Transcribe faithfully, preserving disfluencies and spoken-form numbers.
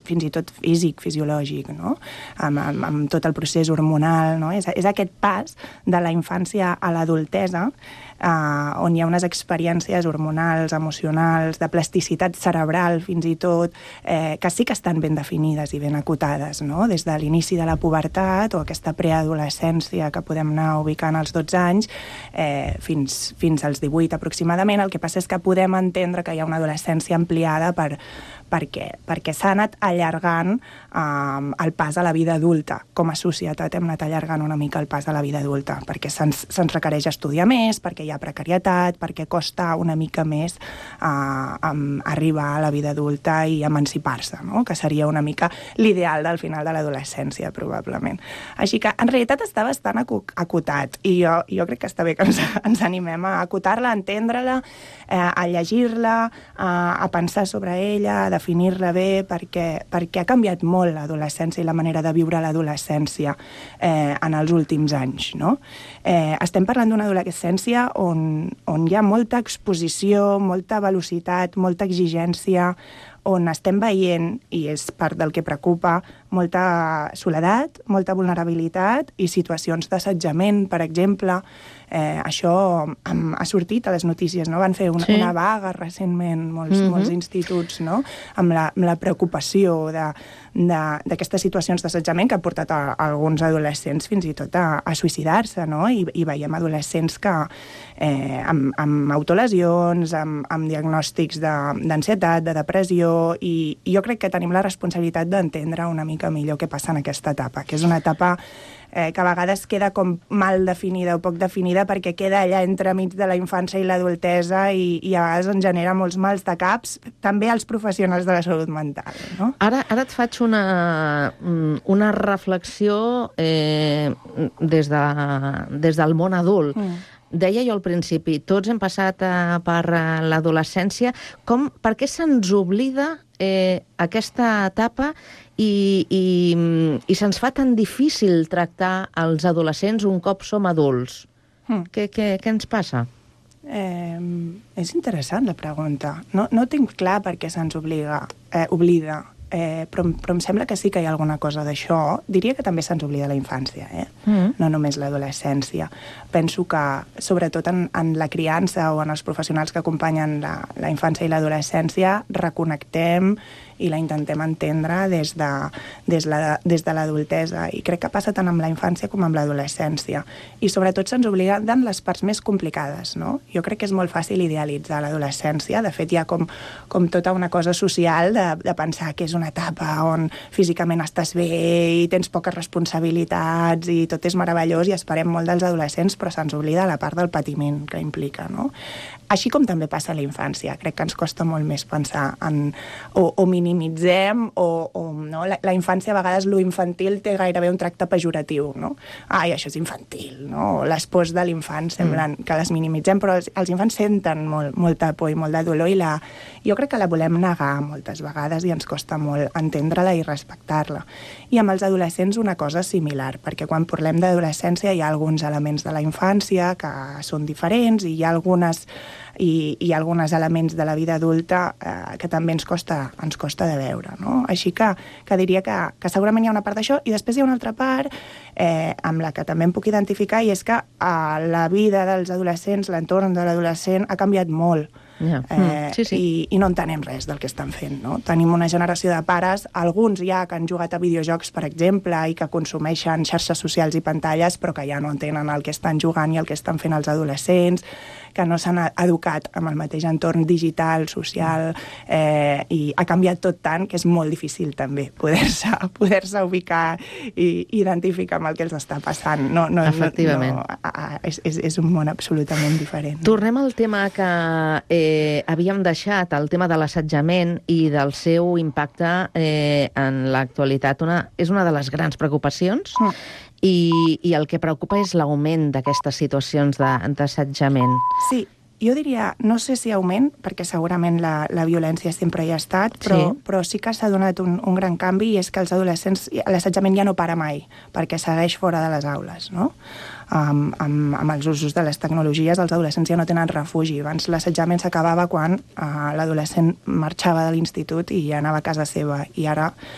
fins i tot físic, fisiològic, no? Amb, amb, amb tot el procés hormonal, no? És, és aquest pas de la infància a l'adultesa, Uh, on hi ha unes experiències hormonals, emocionals, de plasticitat cerebral, fins i tot, eh, que sí que estan ben definides i ben acotades, no? Des de l'inici de la pubertat o aquesta preadolescència que podem anar ubicant als dotze anys, eh, fins, fins als divuit aproximadament. El que passa és que podem entendre que hi ha una adolescència ampliada per, perquè, perquè s'ha anat allargant eh, el pas a la vida adulta. Com a societat hem anat allargant una mica el pas a la vida adulta, perquè se'ns se'ns requereix estudiar més, perquè hi ha precarietat, perquè costa una mica més eh, um, arribar a la vida adulta i emancipar-se, no? Que seria una mica l'ideal del final de l'adolescència, probablement. Així que, en realitat, està bastant acotat, i jo, jo crec que està bé que ens, ens animem a acotar-la, a entendre-la, eh, a llegir-la, a, a pensar sobre ella, a definir-la bé, perquè, perquè ha canviat molt l'adolescència i la manera de viure l'adolescència eh, en els últims anys, no? Eh, estem parlant d'una adolescència on, on hi ha molta exposició, molta velocitat, molta exigència, on estem veient, i és part del que preocupa, molta soledat, molta vulnerabilitat i situacions d'assetjament, per exemple. Eh, això um, ha sortit a les notícies, no? Van fer una, sí. una vaga recentment molts, mm-hmm. molts instituts, no? Amb la, amb la preocupació d'aquestes situacions d'assetjament que ha portat a, a alguns adolescents fins i tot a, a suïcidar-se, no? I, i veiem adolescents que eh, amb, amb autolesions, amb, amb diagnòstics d'ansietat, de, de depressió, i, i jo crec que tenim la responsabilitat d'entendre una mica millor què passa en aquesta etapa, que és una etapa eh, que a vegades queda com mal definida o poc definida perquè queda allà entremig de la infància i l'adultesa i, i a vegades ens genera molts mals de caps, també als professionals de la salut mental, no? Ara, ara et faig una, una reflexió eh, des, de, des del món adult. Mm. Deia jo al principi, tots hem passat a, per l'adolescència. Com, per què se'ns oblida eh, aquesta etapa i, i, i se'ns fa tan difícil tractar els adolescents un cop som adults? Mm. Què, què, què ens passa? Eh, és interessant la pregunta. No, no tinc clar per què se'ns obliga, eh, oblida. Eh, però, però em sembla que sí que hi ha alguna cosa d'això. Diria que també se'ns oblida la infància, eh? Mm. No només l'adolescència. Penso que, sobretot en, en la criança o en els professionals que acompanyen la, la infància i l'adolescència, reconnectem i la intentem entendre des de, des la, des de l'adultesa. I crec que passa tant amb la infància com amb l'adolescència. I sobretot se'ns obliga en les parts més complicades, no? Jo crec que és molt fàcil idealitzar l'adolescència. De fet, hi ha com, com tota una cosa social de, de pensar que és una etapa on físicament estàs bé i tens poques responsabilitats i tot és meravellós i esperem molt dels adolescents, però se'ns oblida la part del patiment que implica, no? Així com també passa a la infància. Crec que ens costa molt més pensar en... o, o minimitzem, o, o no? La, la infància, a vegades, lo infantil té gairebé un tracte pejoratiu, no? Ai, això és infantil, no? Les pors de l'infant semblen mm. que les minimitzem, però els, els infants senten molt, molta por i molt de dolor, i la, jo crec que la volem negar moltes vegades i ens costa molt entendre-la i respectar-la. I amb els adolescents una cosa similar, perquè quan parlem d'adolescència hi ha alguns elements de la infància que són diferents i hi ha algunes... i hi ha alguns elements de la vida adulta eh, que també ens costa, ens costa de veure, no? Així que, que diria que, que segurament hi ha una part d'això, i després hi ha una altra part eh, amb la que també em puc identificar, i és que eh, la vida dels adolescents, l'entorn de l'adolescent ha canviat molt. Yeah. Eh, mm, sí, sí. I, i no entenem res del que estan fent, no? Tenim una generació de pares, alguns ja que han jugat a videojocs, per exemple, i que consumeixen xarxes socials i pantalles, però que ja no entenen el que estan jugant i el que estan fent els adolescents, que no s'han educat amb el mateix entorn digital, social, eh, i ha canviat tot tant que és molt difícil també poder-se poder-se ubicar i identificar amb el que els està passant. No, no, Efectivament. No, no, és, és, és un món absolutament diferent. Tornem al tema que eh, havíem deixat, el tema de l'assetjament i del seu impacte eh, en l'actualitat. Una, és una de les grans preocupacions. Mm. I, i el que preocupa és l'augment d'aquestes situacions d'assetjament. Sí, jo diria, no sé si augment, perquè segurament la, la violència sempre hi ha estat, però sí, però sí que s'ha donat un, un gran canvi, i és que els adolescents, l'assetjament ja no para mai, perquè segueix fora de les aules, no? Um, amb, amb els usos de les tecnologies, els adolescents ja no tenen refugi. Abans l'assetjament s'acabava quan uh, l'adolescent marxava de l'institut i ja anava a casa seva, i ara